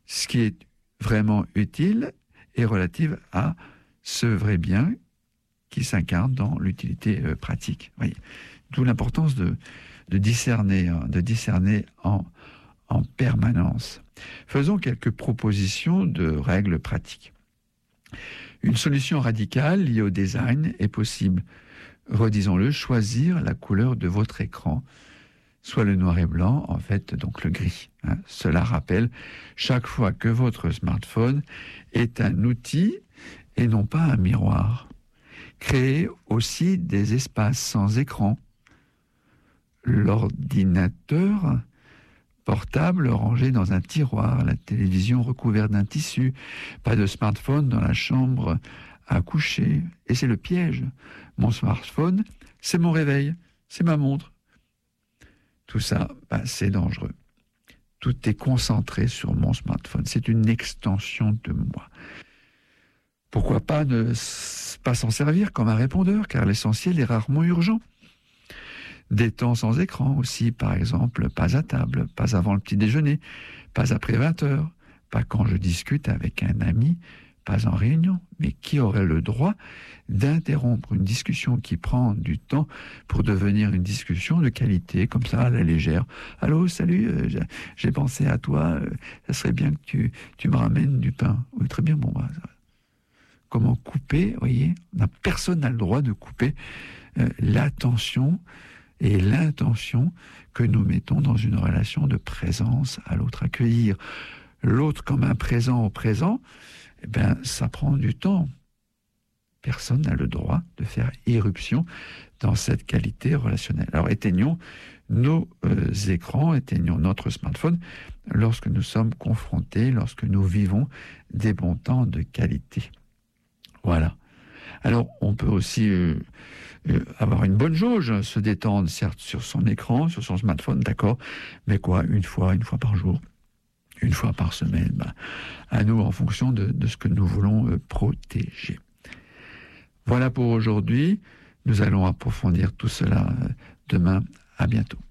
ce qui est vraiment utile est relative à ce vrai bien qui s'incarne dans l'utilité pratique. Oui. D'où l'importance de discerner en permanence. Faisons quelques propositions de règles pratiques. Une solution radicale liée au design est possible. Redisons-le, choisir la couleur de votre écran, soit le noir et blanc, en fait, donc le gris. Cela rappelle chaque fois que votre smartphone est un outil et non pas un miroir. Créez aussi des espaces sans écran. L'ordinateur portable rangé dans un tiroir, la télévision recouverte d'un tissu, pas de smartphone dans la chambre à coucher. Et c'est le piège. Mon smartphone, c'est mon réveil, c'est ma montre. Tout ça, c'est dangereux. Tout est concentré sur mon smartphone. C'est une extension de moi. Pourquoi pas ne pas s'en servir comme un répondeur, car l'essentiel est rarement urgent. Des temps sans écran aussi, par exemple, pas à table, pas avant le petit déjeuner, pas après 20 heures, pas quand je discute avec un ami, pas en réunion. Mais qui aurait le droit d'interrompre une discussion qui prend du temps pour devenir une discussion de qualité, comme ça, à la légère. « Allô, salut, j'ai pensé à toi, ça serait bien que tu me ramènes du pain. » Oui, très bien, bon, comment couper, vous voyez, personne n'a le droit de couper l'attention et l'intention que nous mettons dans une relation de présence à l'autre. Accueillir l'autre comme un présent au présent, ça prend du temps. Personne n'a le droit de faire irruption dans cette qualité relationnelle. Alors éteignons nos écrans, éteignons notre smartphone lorsque nous sommes confrontés, lorsque nous vivons des bons temps de qualité. Voilà. Alors on peut aussi avoir une bonne jauge, se détendre certes sur son écran, sur son smartphone, d'accord, mais quoi, une fois par jour, une fois par semaine, à nous en fonction de ce que nous voulons protéger. Voilà pour aujourd'hui. Nous allons approfondir tout cela demain. À bientôt.